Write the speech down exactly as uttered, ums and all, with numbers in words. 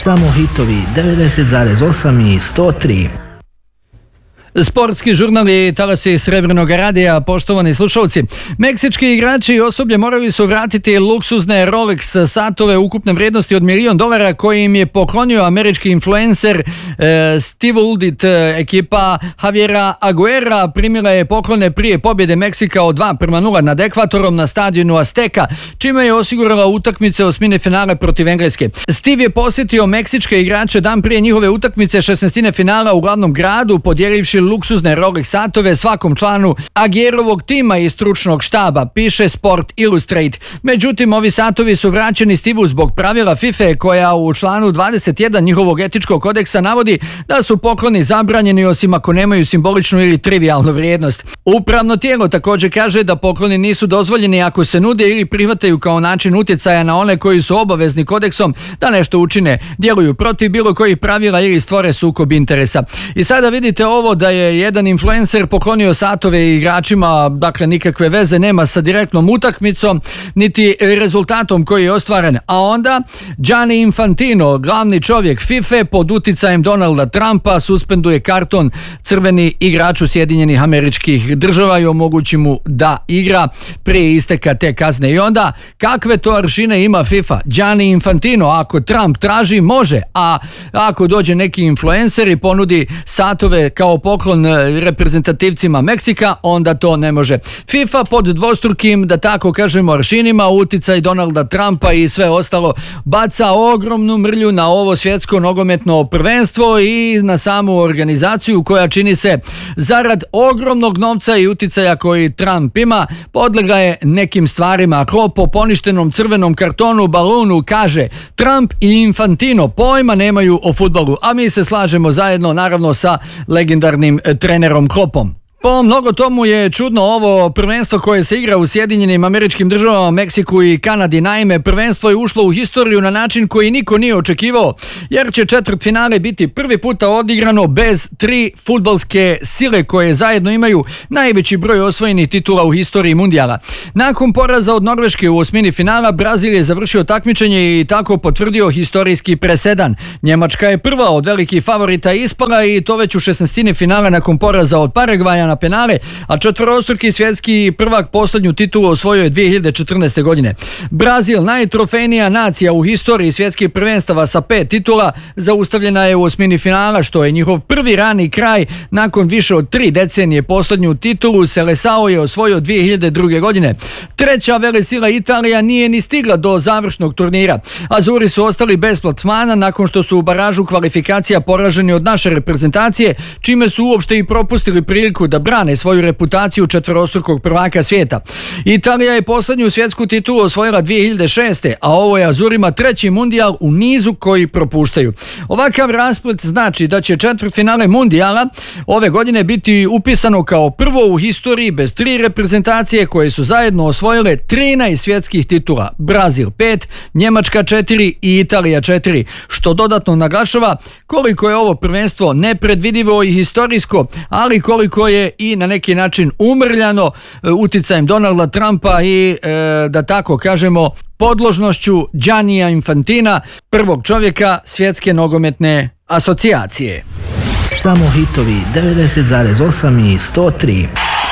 Samo hitovi devedeset zarez osam i sto tri. Sportski žurnali talasi Srebrnog radija, poštovani slušalci. Meksički igrači i osoblje morali su vratiti luksuzne Rolex satove ukupne vrijednosti od milion dolara koji im je poklonio američki influencer eh, Steve Uldit. Ekipa Javiera Aguera primila je poklone prije pobjede Meksika od dva prema nula nad Ekvatorom na stadionu Azteka, čime je osigurala utakmice osmine finale protiv Engleske. Steve je posjetio meksičke igrače dan prije njihove utakmice šesnaestine finala u glavnom gradu, podijelivši luksuzne Rolex satove svakom članu Aguerovog tima i stručnog štaba, piše Sport Illustrate. Međutim, ovi satovi su vraćeni Steveu zbog pravila FIFA koja u članu dvadeset jedan njihovog etičkog kodeksa navodi da su pokloni zabranjeni osim ako nemaju simboličnu ili trivijalnu vrijednost. Upravno tijelo također kaže da pokloni nisu dozvoljeni ako se nude ili prihvataju kao način utjecaja na one koji su obavezni kodeksom da nešto učine, djeluju protiv bilo kojih pravila ili stvore sukob interesa. I sada vidite ovo da je jedan influencer poklonio satove igračima, dakle nikakve veze nema sa direktnom utakmicom niti rezultatom koji je ostvaren, a onda Gianni Infantino, glavni čovjek FIFA, pod uticajem Donalda Trumpa suspenduje karton crveni igraču Sjedinjenih Američkih Država i omogući mu da igra prije isteka te kazne. I onda kakve to aršine ima FIFA? Gianni Infantino, ako Trump traži, može, a ako dođe neki influencer i ponudi satove kao poklon reprezentativcima Meksika, onda to ne može. FIFA pod dvostrukim, da tako kažemo, aršinima, uticaj Donalda Trumpa i sve ostalo baca ogromnu mrlju na ovo svjetsko nogometno prvenstvo i na samu organizaciju koja, čini se, zarad ogromnog novca i uticaja koji Trump ima, podlega je nekim stvarima. Klopp po poništenom crvenom kartonu balunu kaže: Trump i Infantino pojma nemaju o fudbalu, a mi se slažemo zajedno, naravno, sa legendarnim trenerom Kloppom. Po mnogo tomu je čudno ovo prvenstvo koje se igra u Sjedinjenim Američkim Državama, Meksiku i Kanadi. Naime, prvenstvo je ušlo u historiju na način koji niko nije očekivao, jer će četvrtfinale biti prvi puta odigrano bez tri fudbalske sile koje zajedno imaju najveći broj osvojenih titula u historiji mundijala. Nakon poraza od Norveške u osmini finala, Brazil je završio takmičenje i tako potvrdio historijski presedan. Njemačka je prva od velikih favorita ispala i to već u šesnaestini finala nakon poraza od Paragvaja na penale, a četvorostruki svjetski prvak posljednju titulu osvojio je dvije hiljade četrnaeste. godine. Brazil, najtrofejnija nacija u historiji svjetskih prvenstava sa pet titula, zaustavljena je u osmini finala, što je njihov prvi rani kraj nakon više od tri decenije. Posljednju titulu Seleção je osvojio dvije hiljade druge. godine. Treća velesila Italija nije ni stigla do završnog turnira. Azuri su ostali bez plasmana nakon što su u baražu kvalifikacija poraženi od naše reprezentacije, čime su uopšte i propustili priliku da brane svoju reputaciju četvorostrukog prvaka svijeta. Italija je posljednju svjetsku titulu osvojila dvije hiljade šeste. a ovo je Azurima treći mundijal u nizu koji propuštaju. Ovakav rasplet znači da će četvrtfinale mundijala ove godine biti upisano kao prvo u historiji bez tri reprezentacije koje su zajedno osvojile trinaest svjetskih titula. Brazil pet, Njemačka četiri i Italija četiri, što dodatno naglašava koliko je ovo prvenstvo nepredvidivo i historijsko, ali koliko je i na neki način umrljano uticajem Donalda Trumpa i e, da tako kažemo podložnošću Giannija Infantina, prvog čovjeka Svjetske nogometne asocijacije. Samo hitovi devedeset zarez osam i sto tri.